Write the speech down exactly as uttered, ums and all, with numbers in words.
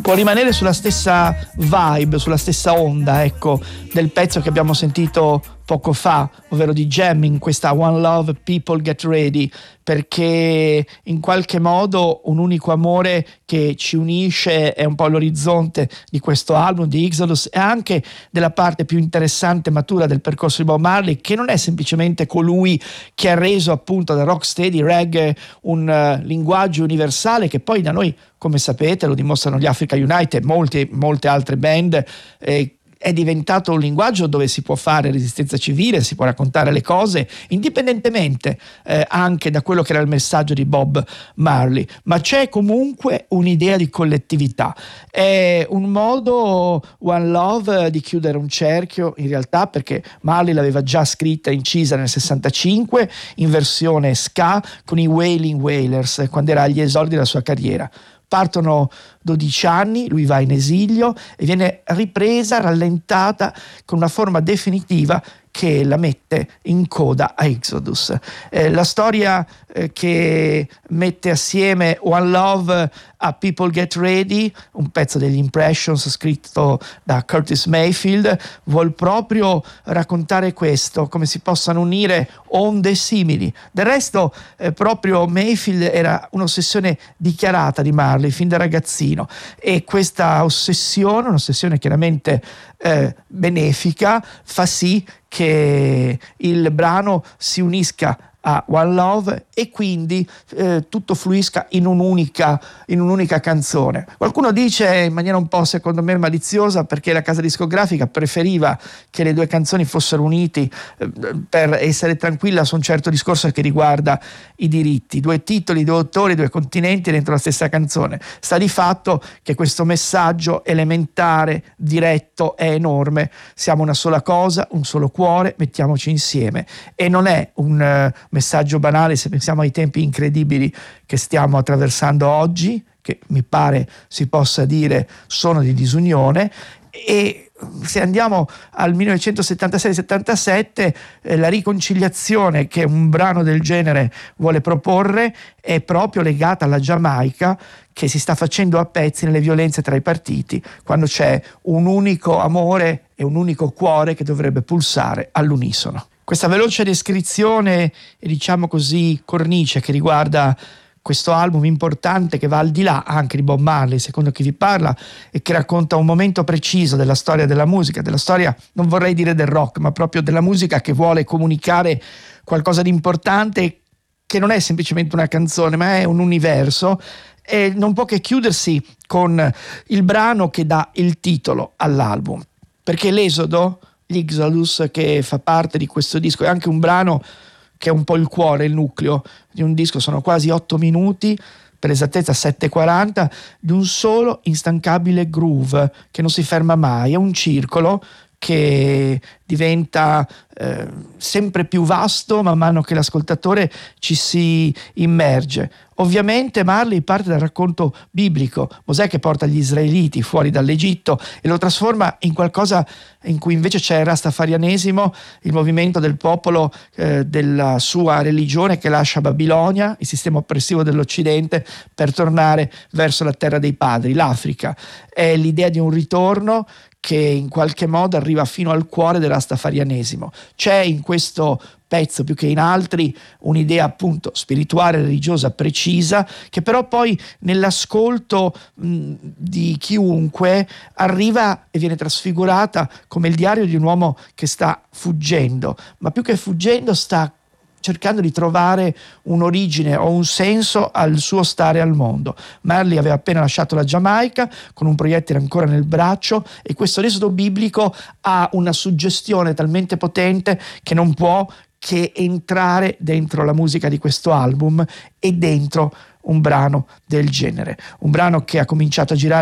può rimanere sulla stessa vibe, sulla stessa onda, ecco, del pezzo che abbiamo sentito poco fa, ovvero di Jamming, questa One Love, People Get Ready, perché in qualche modo un unico amore che ci unisce è un po' l'orizzonte di questo album di Exodus e anche della parte più interessante e matura del percorso di Bob Marley, che non è semplicemente colui che ha reso appunto da rocksteady reggae un uh, linguaggio universale che poi da noi, come sapete, lo dimostrano gli Africa United e molte, molte altre band, eh, è diventato un linguaggio dove si può fare resistenza civile, si può raccontare le cose indipendentemente eh, anche da quello che era il messaggio di Bob Marley, ma c'è comunque un'idea di collettività, è un modo, One Love, di chiudere un cerchio in realtà, perché Marley l'aveva già scritta e incisa nel sessantacinque in versione ska con i Wailing Wailers quando era agli esordi della sua carriera. Partono dodici anni, lui va in esilio e viene ripresa, rallentata con una forma definitiva che la mette in coda a Exodus. Eh, la storia eh, che mette assieme One Love a People Get Ready, un pezzo degli Impressions scritto da Curtis Mayfield, vuol proprio raccontare questo, come si possano unire onde simili. Del resto eh, proprio Mayfield era un'ossessione dichiarata di Marley fin da ragazzino, e questa ossessione, un'ossessione chiaramente eh, benefica, fa sì che il brano si unisca a One Love e quindi eh, tutto fluisca in un'unica, in un'unica canzone. Qualcuno dice in maniera un po' secondo me maliziosa perché la casa discografica preferiva che le due canzoni fossero uniti eh, per essere tranquilla su un certo discorso che riguarda i diritti, due titoli, due autori, due continenti dentro la stessa canzone. Sta di fatto che questo messaggio elementare, diretto, è enorme: siamo una sola cosa, un solo cuore, mettiamoci insieme. E non è un uh, messaggio banale se pensiamo ai tempi incredibili che stiamo attraversando oggi, che mi pare si possa dire sono di disunione. E se andiamo al millenovecentosettantasei settantasette, eh, la riconciliazione che un brano del genere vuole proporre è proprio legata alla Giamaica, che si sta facendo a pezzi nelle violenze tra i partiti, quando c'è un unico amore e un unico cuore che dovrebbe pulsare all'unisono. Questa veloce descrizione e diciamo così cornice che riguarda questo album importante, che va al di là anche di Bob Marley, secondo chi vi parla, e che racconta un momento preciso della storia della musica, della storia, non vorrei dire del rock, ma proprio della musica che vuole comunicare qualcosa di importante, che non è semplicemente una canzone, ma è un universo, e non può che chiudersi con il brano che dà il titolo all'album, perché l'Esodo, l'Exodus, che fa parte di questo disco, è anche un brano che è un po' il cuore, il nucleo di un disco. Sono quasi otto minuti, per esattezza sette e quaranta, di un solo instancabile groove che non si ferma mai. È un circolo che diventa eh, sempre più vasto man mano che l'ascoltatore ci si immerge. Ovviamente Marley parte dal racconto biblico, Mosè che porta gli israeliti fuori dall'Egitto e lo trasforma in qualcosa in cui invece c'è il rastafarianesimo, il movimento del popolo eh, della sua religione che lascia Babilonia, il sistema oppressivo dell'Occidente, per tornare verso la terra dei padri, l'Africa. È l'idea di un ritorno che in qualche modo arriva fino al cuore del rastafarianesimo. C'è in questo pezzo più che in altri un'idea appunto spirituale, religiosa precisa, che però poi nell'ascolto mh, di chiunque arriva e viene trasfigurata come il diario di un uomo che sta fuggendo, ma più che fuggendo sta cercando di trovare un'origine o un senso al suo stare al mondo. Marley aveva appena lasciato la Giamaica con un proiettile ancora nel braccio, e questo esodo biblico ha una suggestione talmente potente che non può che entrare dentro la musica di questo album e dentro un brano del genere, un brano che ha cominciato a girare